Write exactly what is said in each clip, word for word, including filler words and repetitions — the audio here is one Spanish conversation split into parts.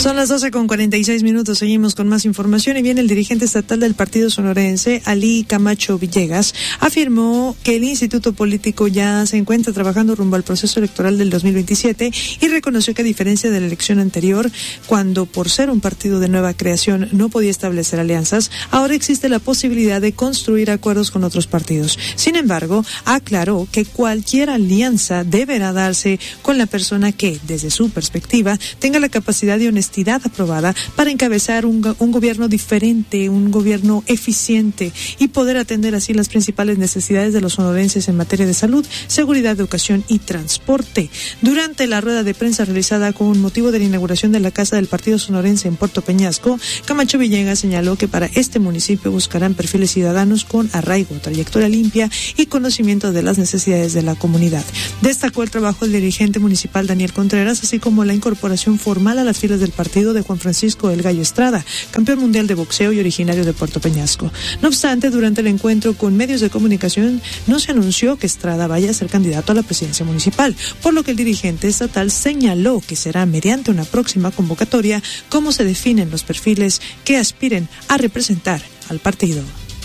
Son las doce con cuarenta y seis minutos, seguimos con más información y viene el dirigente estatal del partido sonorense, Alí Camacho Villegas, afirmó que el instituto político ya se encuentra trabajando rumbo al proceso electoral del dos mil veintisiete y reconoció que a diferencia de la elección anterior, cuando por ser un partido de nueva creación no podía establecer alianzas, ahora existe la posibilidad de construir acuerdos con otros partidos. Sin embargo, aclaró que cualquier alianza deberá darse con la persona que, desde su perspectiva, tenga la capacidad y honestidad aprobada para encabezar un, un gobierno diferente, un gobierno eficiente y poder atender así las principales necesidades de los sonorenses en materia de salud, seguridad, educación y transporte. Durante la rueda de prensa realizada con motivo de la inauguración de la Casa del Partido Sonorense en Puerto Peñasco, Camacho Villegas señaló que para este municipio buscarán perfiles ciudadanos con arraigo, trayectoria limpia y conocimiento de las necesidades de la comunidad. Destacó el trabajo del dirigente municipal Daniel Contreras, así como la incorporación formal a las filas del partido de Juan Francisco El Gallo Estrada, campeón mundial de boxeo y originario de Puerto Peñasco. No obstante, durante el encuentro con medios de comunicación no se anunció que Estrada vaya a ser candidato a la presidencia municipal, por lo que el dirigente estatal señaló que será mediante una próxima convocatoria cómo se definen los perfiles que aspiren a representar al partido.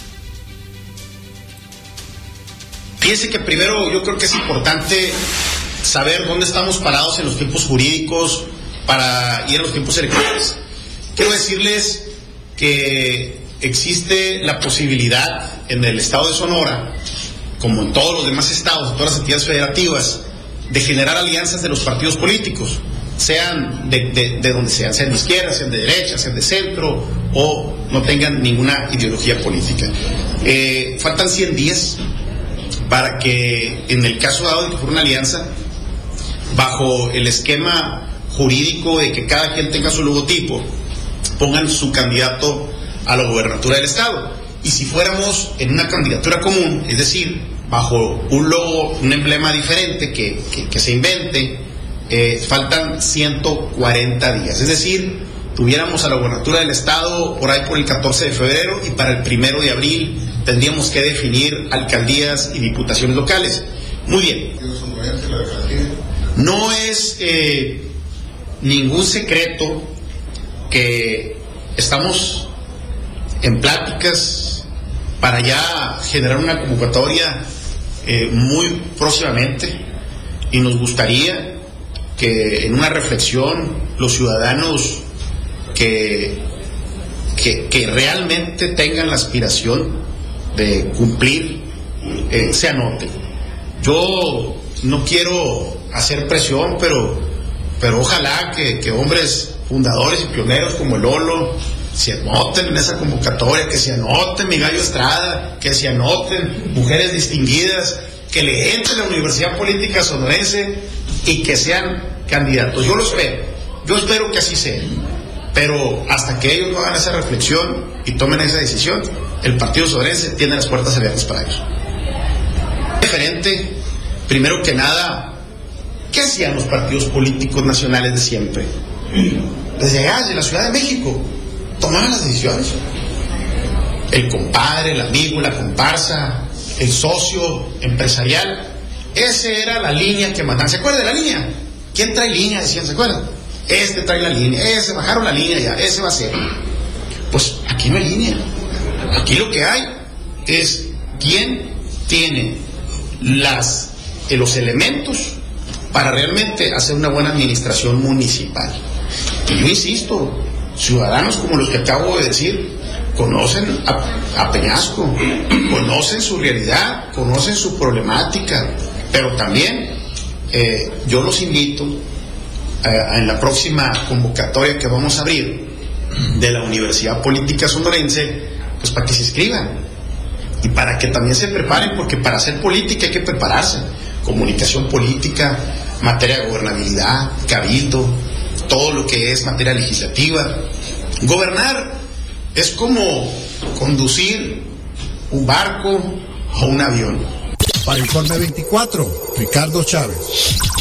Fíjense que primero yo creo que es importante saber dónde estamos parados en los tiempos jurídicos para ir a los tiempos electorales. Quiero decirles que existe la posibilidad en el estado de Sonora, como en todos los demás estados, en todas las entidades federativas, de generar alianzas de los partidos políticos, sean de, de, de donde sean, sean de izquierda, sean de derecha, sean de centro o no tengan ninguna ideología política. Eh, faltan cien días para que, en el caso dado de que fuera una alianza, bajo el esquema jurídico de que cada quien tenga su logotipo, pongan su candidato a la gobernatura del estado. Y si fuéramos en una candidatura común, es decir, bajo un logo, un emblema diferente que, que, que se invente, eh, faltan ciento cuarenta días. Es decir, tuviéramos a la gobernatura del estado por ahí por el catorce de febrero y para el primero de abril tendríamos que definir alcaldías y diputaciones locales. Muy bien. No es eh, ningún secreto que estamos en pláticas para ya generar una convocatoria eh, muy próximamente, y nos gustaría que en una reflexión los ciudadanos que, que, que realmente tengan la aspiración de cumplir eh, se anoten. Yo no quiero hacer presión, pero, pero ojalá que, que hombres fundadores y pioneros como el Lolo se anoten en esa convocatoria, que se anoten mi Gallo Estrada, que se anoten mujeres distinguidas, que le entren a la Universidad Política Sonorense y que sean candidatos. Yo lo espero, yo espero que así sea, pero hasta que ellos no hagan esa reflexión y tomen esa decisión, el Partido Sonorense tiene las puertas abiertas para ellos. Diferente, primero que nada, ¿qué hacían los partidos políticos nacionales de siempre? Desde allá, desde la Ciudad de México, tomaban las decisiones. El compadre, el amigo, la comparsa, el socio empresarial, esa era la línea que mandaban. ¿Se acuerdan de la línea? ¿Quién trae línea? Decían, ¿se acuerdan? Este trae la línea, ese, bajaron la línea ya, ese va a ser. Pues aquí no hay línea. Aquí lo que hay es quién tiene las, eh, los elementos para realmente hacer una buena administración municipal. Y yo insisto, ciudadanos como los que acabo de decir, conocen a, a Peñasco, conocen su realidad, conocen su problemática, pero también eh, yo los invito eh, en la próxima convocatoria que vamos a abrir de la Universidad Política Sonorense, pues para que se inscriban y para que también se preparen, porque para hacer política hay que prepararse. Comunicación política, materia de gobernabilidad, cabildo, todo lo que es materia legislativa. Gobernar es como conducir un barco o un avión. Para Informe veinticuatro, Ricardo Chávez.